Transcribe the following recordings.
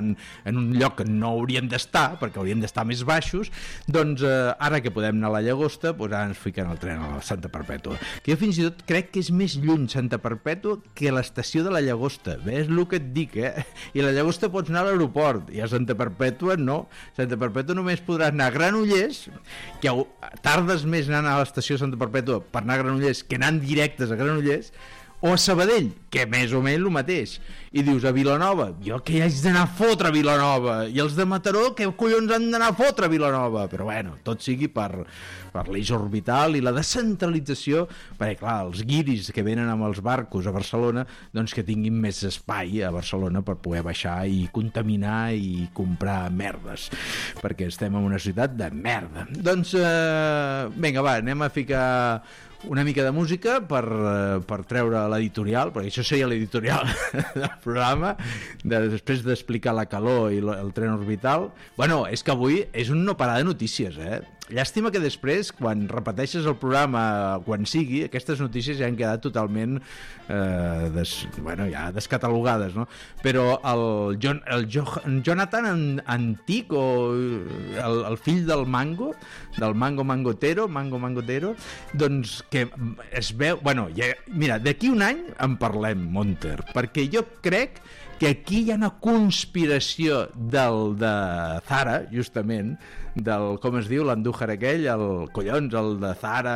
estan en un lloc que no haurien d'estar, perquè haurien d'estar més baixos, doncs ara que podem anar a la Llagosta, doncs ara ens fiquen el tren a la Santa Perpètua, que jo fins i tot crec que és més lluny Santa Perpètua que l'estació de la Llagosta, és el que et dic, i a la Llagosta pots anar a l'aeroport, i a Santa Perpètua no. Santa Perpètua només podràs anar a Granollers, que tardes més anant a l'estació de Santa Perpètua per anar a Granollers que anant directes a Granollers, o a Sabadell, que més o menys el mateix. I dius, a Vilanova, jo que hi haig d'anar a fotre a Vilanova, i els de Mataró, que collons han d'anar a fotre a Vilanova? Però bueno, tot sigui per l'eix orbital i la descentralització, perquè clar, els guiris que venen amb els barcos a Barcelona, doncs que tinguin més espai a Barcelona per poder baixar i contaminar i comprar merdes, perquè estem en una ciutat de merda. Doncs, vinga, va, anem a ficar una mica de música per treure l'editorial, perquè això seria l'editorial del programa, després d'explicar la calor i el tren orbital. Bueno, és que avui és un no parar de notícies, Llàstima que després, quan repeteixes el programa, quan sigui, aquestes notícies ja han quedat totalment ja descatalogades, no? Però el Jonathan Antic, o el fill del Mango Mangotero, doncs que es veu... Bueno, ja, mira, d'aquí un any en parlem, Monter, perquè jo crec que aquí hi ha una conspiració de Zara, justament, com es diu, l'Andújar aquell, el de Zara,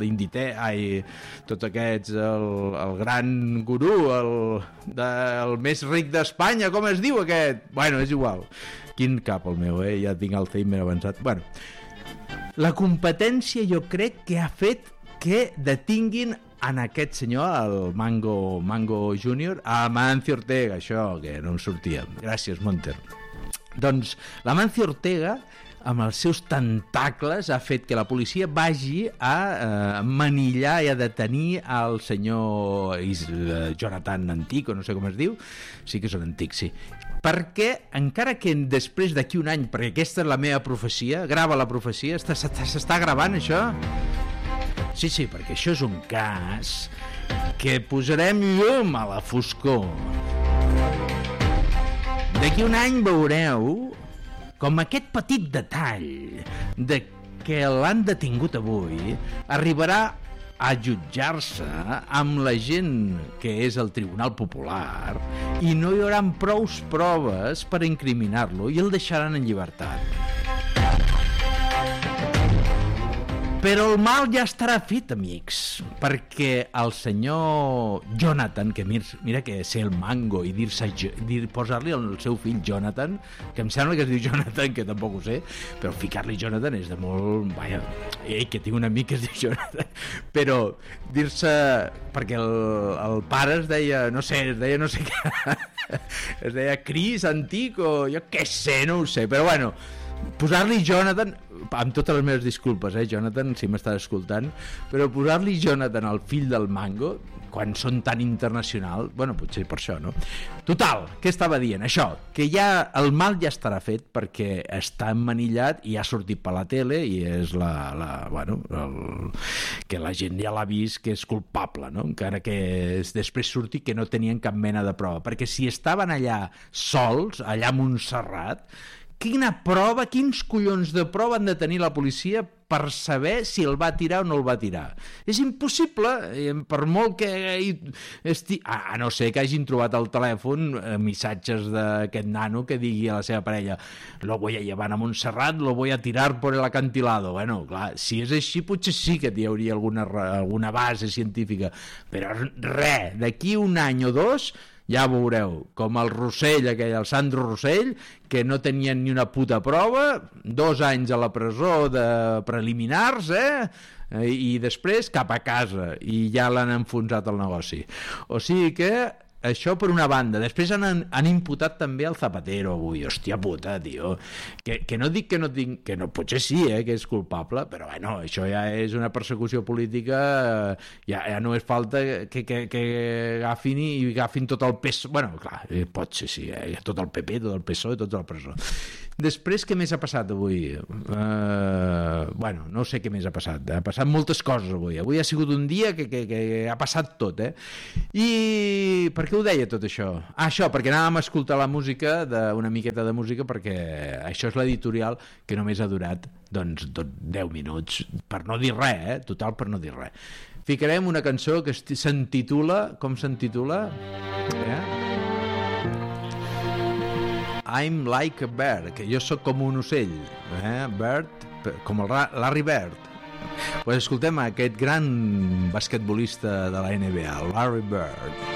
tots aquests, el gran gurú, el més ric d'Espanya, com es diu aquest? Bueno, és igual. Quin cap el meu, ja tinc Alzheimer avançat. Bueno, la competència jo crec que ha fet que detinguin en aquest senyor, el Mango Júnior, a Amancio Ortega, això que no em sortia. Gràcies, Monter. Doncs l'Amancio Ortega, amb els seus tentacles, ha fet que la policia vagi a manillar i a detenir el senyor Jonathan Antic, o no sé com es diu, sí que és un antic, sí, perquè encara que després d'aquí un any, perquè aquesta és la meva profecia, grava la profecia, s'està gravant això? Sí, perquè això és un cas que posarem llum a la foscor. D'aquí un any veureu com aquest petit detall de que l'han detingut avui arribarà a jutjar-se amb la gent que és el Tribunal Popular i no hi haurà prous proves per incriminar-lo i el deixaran en llibertat. Però el mal ja estarà fet, amics, perquè el senyor Jonathan, que mira que ser el Mango i posar-li al seu fill Jonathan, que em sembla que es diu Jonathan, que tampoc ho sé, però ficar-li Jonathan és de molt... Vaja, que tinc un amic que es diu Jonathan, però dir-se... Perquè el pare es deia no sé què, es deia Cris Antic o jo què sé, no ho sé, però bueno, posar-li Jonathan, amb totes les meves disculpes, Jonathan, si m'estàs escoltant, però posar-li Jonathan al fill del Mango, quan són tan internacional, bueno, potser per això, no? Total, què estava dient? Això, que ja el mal ja estarà fet perquè està emmanillat i ha sortit per la tele i és que la gent ja l'ha vist que és culpable, no? Encara que després surti que no tenien cap mena de prova, perquè si estaven allà sols, allà a Montserrat, quina prova, quins collons de prova han de tenir la policia per saber si el va tirar o no el va tirar? És impossible, per molt que... A no ser que hagin trobat al telèfon missatges d'aquest nano que digui a la seva parella lo voy a llevar a Montserrat, lo voy a tirar por el acantilado. Bueno, clar, si és així potser sí que hi hauria alguna base científica, però res, d'aquí un any o dos ja veureu, com el Rossell aquell, el Sandro Rossell, que no tenien ni una puta prova, 2 anys a la presó de preliminars, i després cap a casa, i ja l'han enfonsat el negoci. O sigui que això per una banda. Després han imputat també el Zapatero avui. Hòstia puta, tio, que no dic que no, potser sí, que és culpable, però bueno, això ja és una persecució política, ja no és falta que agafin tot el PSOE. Bueno, clar, pot ser sí, tot el PP, tot el PSOE, tot a la presó. Després, què més ha passat avui? Bueno, no sé què més ha passat. Ha passat moltes coses avui. Avui ha sigut un dia que ha passat tot, I perquè què ho deia tot això? Això, perquè anàvem a escoltar la música, una miqueta de música, perquè això és l'editorial que només ha durat, doncs, 10 minuts, per no dir res, total per no dir res. Ficarem una cançó que s'entitula, com s'entitula? I'm like a bird, que jo sóc com un ocell, Bird, com el Larry Bird. Pues escoltem aquest gran basquetbolista de la NBA, Larry Bird.